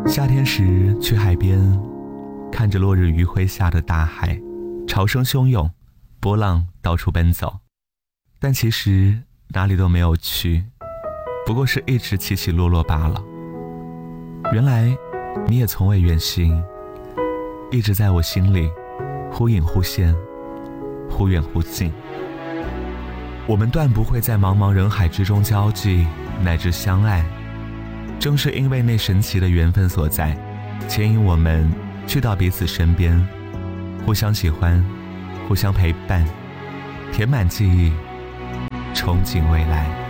夏天时去海边，看着落日余晖下的大海，潮声汹涌，波浪到处奔走，但其实哪里都没有去，不过是一直起起落落罢了。原来你也从未远行，一直在我心里忽隐忽现，忽远忽近。我们断不会在茫茫人海之中交际乃至相爱，正是因为那神奇的缘分所在，牵引我们去到彼此身边，互相喜欢，互相陪伴，填满记忆，憧憬未来。